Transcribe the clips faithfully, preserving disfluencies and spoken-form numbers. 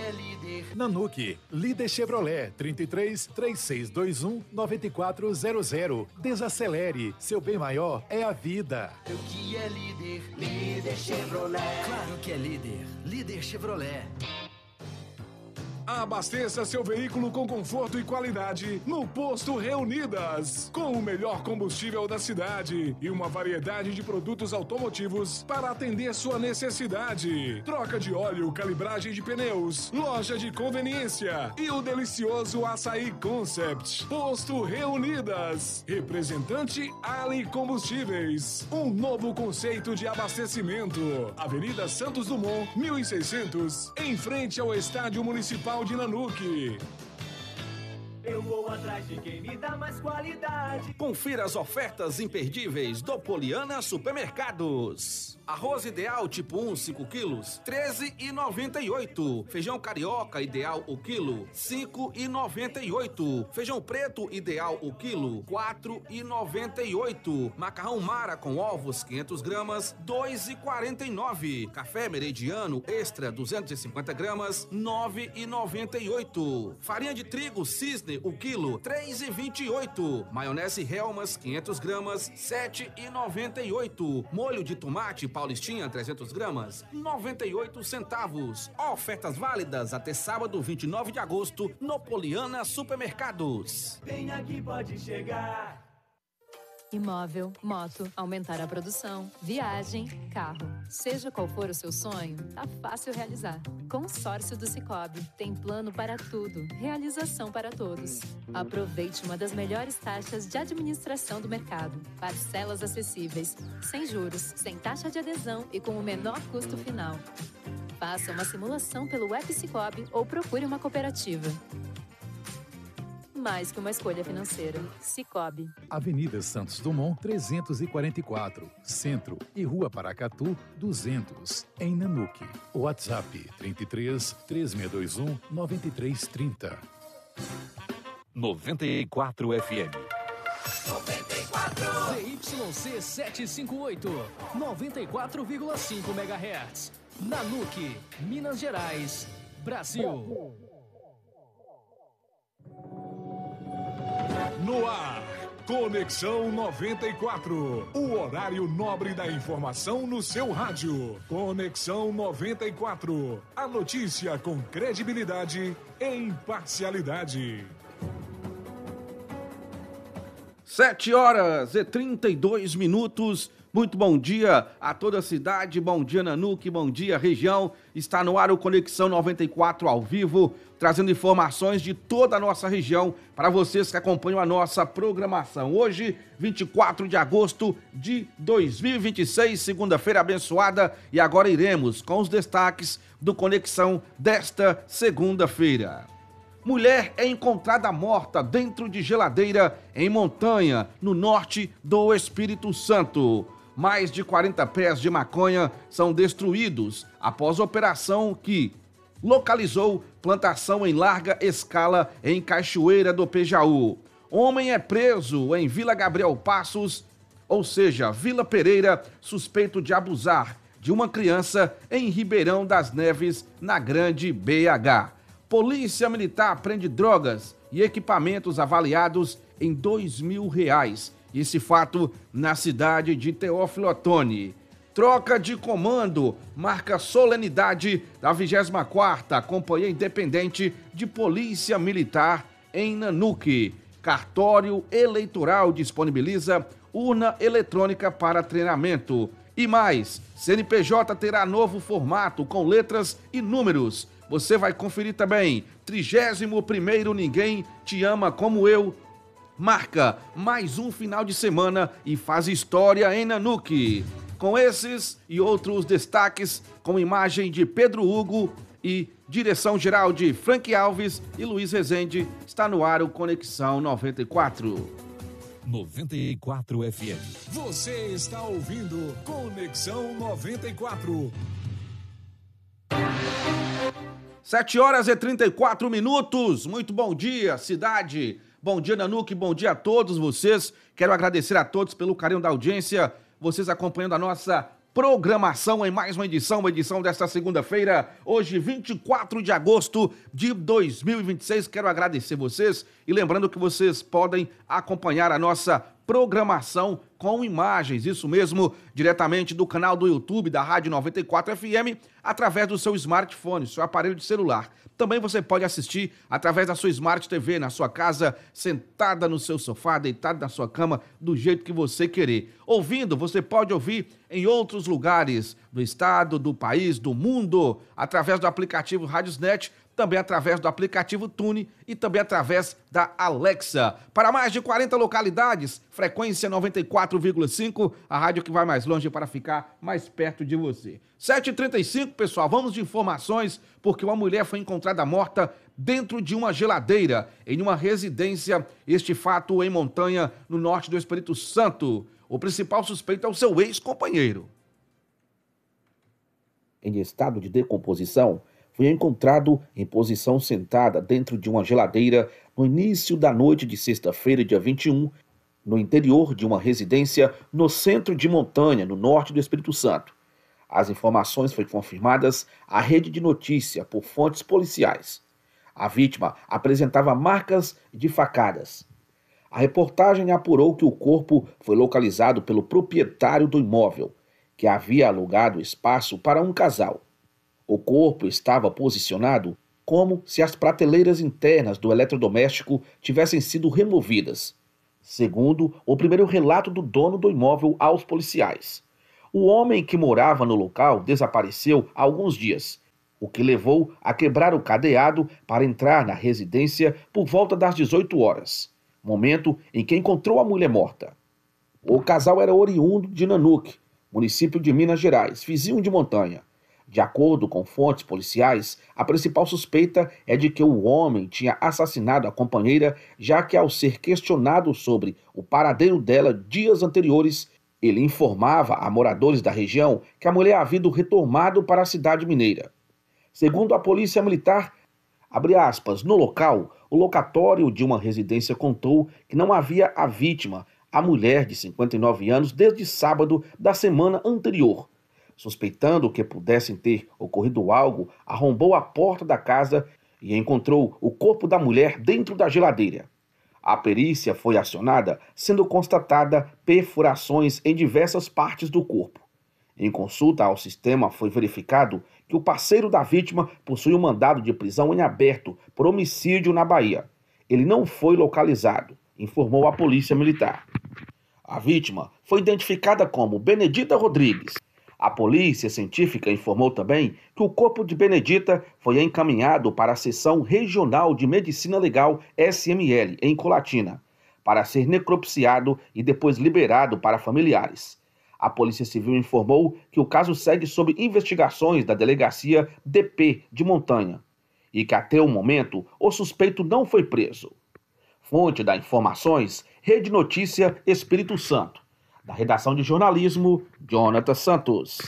é líder. Nanuque, líder Chevrolet, trinta e três, três seis dois um, nove quatro zero zero. Desacelere, seu bem maior é a vida. O que é líder? Líder Chevrolet. Claro que é líder. Líder Chevrolet. Abasteça seu veículo com conforto e qualidade no Posto Reunidas, com o melhor combustível da cidade e uma variedade de produtos automotivos para atender sua necessidade. Troca de óleo, calibragem de pneus, loja de conveniência e o delicioso Açaí Concept. Posto Reunidas, representante Ali Combustíveis, um novo conceito de abastecimento. Avenida Santos Dumont, mil e seiscentos, em frente ao Estádio Municipal de Nanuque. Eu vou atrás de quem me dá mais qualidade. Confira as ofertas imperdíveis do Poliana Supermercados. Arroz ideal tipo um, cinco quilos, treze e noventa e oito. Feijão carioca ideal o quilo, cinco e noventa e oito. Feijão preto ideal o quilo, quatro e noventa e oito. Macarrão Mara com ovos, quinhentas gramas, dois e quarenta e nove. Café Meridiano Extra, duzentas e cinquenta gramas, nove e noventa e oito. Farinha de trigo Cisne o quilo, três e vinte e oito. Maionese Helmas, quinhentas gramas, sete e noventa e oito. Molho de tomate Paulistinha, trezentas gramas, noventa e oito centavos. Ofertas válidas até sábado, vinte e nove de agosto, no Poliana Supermercados. Vem aqui, pode chegar. Imóvel, moto, aumentar a produção, viagem, carro. Seja qual for o seu sonho, tá fácil realizar. Consórcio do Sicoob. Tem plano para tudo. Realização para todos. Aproveite uma das melhores taxas de administração do mercado. Parcelas acessíveis, sem juros, sem taxa de adesão e com o menor custo final. Faça uma simulação pelo App Sicoob ou procure uma cooperativa. Mais que uma escolha financeira. Sicoob. Avenida Santos Dumont, trezentos e quarenta e quatro, Centro, e Rua Paracatu, duzentos, em Nanuque. WhatsApp trinta e três, três seis dois um, nove três três zero. noventa e quatro F M. noventa e quatro. Z Y C setecentos e cinquenta e oito, noventa e quatro vírgula cinco megahertz. Nanuque, Minas Gerais, Brasil. No ar, Conexão noventa e quatro. O horário nobre da informação no seu rádio. Conexão noventa e quatro. A notícia com credibilidade e imparcialidade. Sete horas e trinta e dois minutos. Muito bom dia a toda a cidade, bom dia Nanuque, bom dia região. Está no ar o Conexão noventa e quatro ao vivo, trazendo informações de toda a nossa região para vocês que acompanham a nossa programação. Hoje, vinte e quatro de agosto de dois mil e vinte e seis, segunda-feira abençoada, e agora iremos com os destaques do Conexão desta segunda-feira. Mulher é encontrada morta dentro de geladeira em Montanha, no norte do Espírito Santo. Mais de quarenta pés de maconha são destruídos após operação que localizou plantação em larga escala em Cachoeira do Pejaú. Homem é preso em Vila Gabriel Passos, ou seja, Vila Pereira, suspeito de abusar de uma criança em Ribeirão das Neves, na Grande B H. Polícia Militar prende drogas e equipamentos avaliados em dois mil reais. Esse fato na cidade de Teófilo Otoni. Troca de comando marca solenidade da vigésima quarta Companhia Independente de Polícia Militar em Nanuque. Cartório Eleitoral disponibiliza urna eletrônica para treinamento. E mais, C N P J terá novo formato com letras e números. Você vai conferir também. trigésimo primeiro Ninguém Te Ama Como Eu marca mais um final de semana e faz história em Nanuque. Com esses e outros destaques, com imagem de Pedro Hugo e direção geral de Frank Alves e Luiz Rezende, está no ar o Conexão noventa e quatro. noventa e quatro F M. Você está ouvindo Conexão noventa e quatro. Sete horas e trinta e quatro minutos. Muito bom dia, cidade. Bom dia, Nanuque. Bom dia a todos vocês. Quero agradecer a todos pelo carinho da audiência. Vocês acompanhando a nossa programação em mais uma edição, uma edição desta segunda-feira, hoje vinte e quatro de agosto de dois mil e vinte e seis. Quero agradecer vocês e lembrando que vocês podem acompanhar a nossa programação com imagens, isso mesmo, diretamente do canal do YouTube da Rádio noventa e quatro F M, através do seu smartphone, seu aparelho de celular. Também você pode assistir através da sua Smart T V, na sua casa, sentada no seu sofá, deitado na sua cama, do jeito que você querer. Ouvindo, você pode ouvir em outros lugares do estado, do país, do mundo, através do aplicativo Radiosnet, também através do aplicativo Tune e também através da Alexa. Para mais de quarenta localidades, frequência noventa e quatro vírgula cinco, a rádio que vai mais longe para ficar mais perto de você. sete e trinta e cinco, pessoal, vamos de informações, porque uma mulher foi encontrada morta dentro de uma geladeira em uma residência, este fato em Montanha, no norte do Espírito Santo. O principal suspeito é o seu ex-companheiro. Em estado de decomposição, foi encontrado em posição sentada dentro de uma geladeira no início da noite de sexta-feira, dia vinte e um, no interior de uma residência no centro de Montanha, no norte do Espírito Santo. As informações foram confirmadas à rede de notícia por fontes policiais. A vítima apresentava marcas de facadas. A reportagem apurou que o corpo foi localizado pelo proprietário do imóvel, que havia alugado espaço para um casal. O corpo estava posicionado como se as prateleiras internas do eletrodoméstico tivessem sido removidas, segundo o primeiro relato do dono do imóvel aos policiais. O homem que morava no local desapareceu há alguns dias, o que levou a quebrar o cadeado para entrar na residência por volta das dezoito horas, momento em que encontrou a mulher morta. O casal era oriundo de Nanuque, município de Minas Gerais, vizinho de Montanha. De acordo com fontes policiais, a principal suspeita é de que o homem tinha assassinado a companheira, já que ao ser questionado sobre o paradeiro dela dias anteriores, ele informava a moradores da região que a mulher havia retornado para a cidade mineira. Segundo a polícia militar, abre aspas, no local, o locatório de uma residência contou que não havia a vítima, a mulher de cinquenta e nove anos, desde sábado da semana anterior. Suspeitando que pudessem ter ocorrido algo, arrombou a porta da casa e encontrou o corpo da mulher dentro da geladeira. A perícia foi acionada, sendo constatada perfurações em diversas partes do corpo. Em consulta ao sistema, foi verificado que o parceiro da vítima possui um mandado de prisão em aberto por homicídio na Bahia. Ele não foi localizado, informou a Polícia Militar. A vítima foi identificada como Benedita Rodrigues. A polícia científica informou também que o corpo de Benedita foi encaminhado para a Seção Regional de Medicina Legal S M L, em Colatina, para ser necropsiado e depois liberado para familiares. A Polícia Civil informou que o caso segue sob investigações da Delegacia D P de Montanha e que até o momento o suspeito não foi preso. Fonte da informações, Rede Notícia Espírito Santo. Da redação de jornalismo, Jonathan Santos.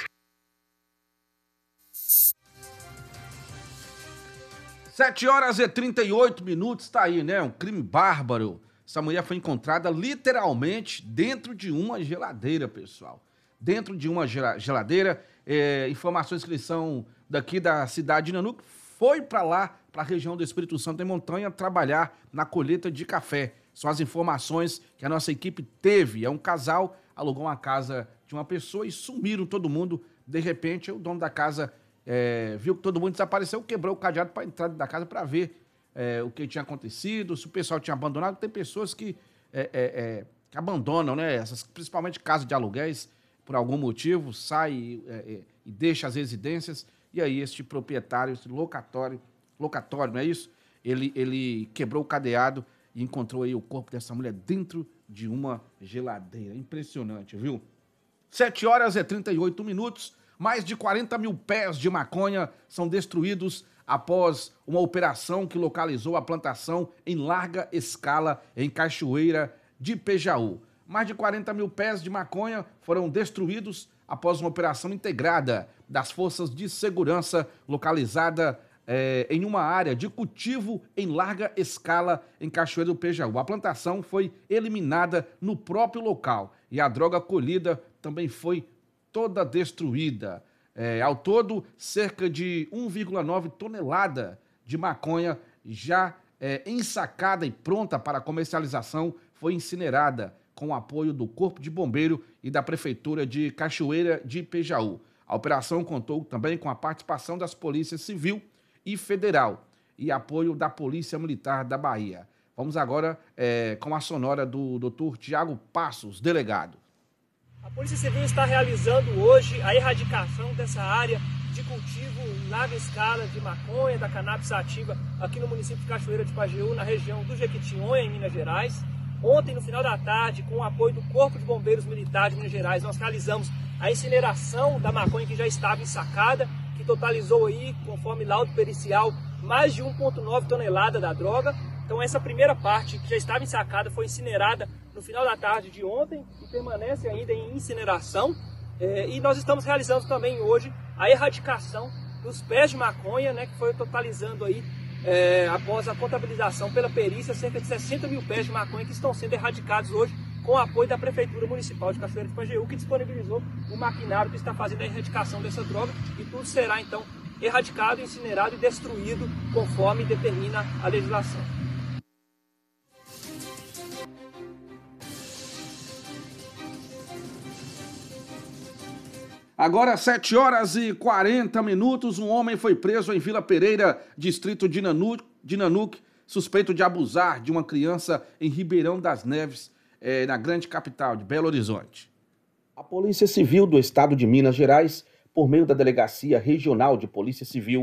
sete horas e trinta e oito minutos, tá aí, né? Um crime bárbaro. Essa mulher foi encontrada literalmente dentro de uma geladeira, pessoal. Dentro de uma geladeira. É, informações que eles são daqui da cidade de Nanuque. Foi para lá, para a região do Espírito Santo em Montanha, trabalhar na colheita de café. São as informações que a nossa equipe teve. É um casal, alugou uma casa de uma pessoa e sumiram todo mundo. De repente, o dono da casa é, viu que todo mundo desapareceu, quebrou o cadeado para entrar da casa para ver é, o que tinha acontecido, se o pessoal tinha abandonado. Tem pessoas que, é, é, é, que abandonam, né? Essas, principalmente casas de aluguéis, por algum motivo, sai é, é, e deixa as residências. E aí, este proprietário, esse locatório, locatório, não é isso? Ele, ele quebrou o cadeado e encontrou aí o corpo dessa mulher dentro de uma geladeira. Impressionante, viu? sete horas e trinta e oito minutos. Mais de quarenta mil pés de maconha são destruídos após uma operação que localizou a plantação em larga escala em Cachoeira de Pejaú. Mais de quarenta mil pés de maconha foram destruídos após uma operação integrada das forças de segurança localizada É, em uma área de cultivo em larga escala em Cachoeira do Pejaú. A plantação foi eliminada no próprio local e a droga colhida também foi toda destruída. É, ao todo, cerca de um vírgula nove tonelada de maconha já é, ensacada e pronta para comercialização foi incinerada com o apoio do Corpo de Bombeiro e da Prefeitura de Cachoeira de Ipejaú. A operação contou também com a participação das polícias civil e federal e apoio da Polícia Militar da Bahia. Vamos agora é, com a sonora do doutor Tiago Passos, delegado. A Polícia Civil está realizando hoje a erradicação dessa área de cultivo em larga escala de maconha, da cannabis sativa, aqui no município de Cachoeira de Ipejaú, na região do Jequitinhonha, em Minas Gerais. Ontem, no final da tarde, com o apoio do Corpo de Bombeiros Militar de Minas Gerais, nós realizamos a incineração da maconha que já estava ensacada, que totalizou aí, conforme laudo pericial, mais de um vírgula nove tonelada da droga. Então essa primeira parte que já estava ensacada foi incinerada no final da tarde de ontem e permanece ainda em incineração. É, e nós estamos realizando também hoje a erradicação dos pés de maconha, né, que foi totalizando aí, é, após a contabilização pela perícia, cerca de sessenta mil pés de maconha que estão sendo erradicados hoje com o apoio da Prefeitura Municipal de Cachoeira de Ipejaú, que disponibilizou o maquinário que está fazendo a erradicação dessa droga, e tudo será então erradicado, incinerado e destruído conforme determina a legislação. Agora, sete horas e quarenta minutos, um homem foi preso em Vila Pereira, distrito de Nanuque, de Nanuque, suspeito de abusar de uma criança em Ribeirão das Neves, eh, na grande capital de Belo Horizonte. A Polícia Civil do Estado de Minas Gerais, por meio da Delegacia Regional de Polícia Civil,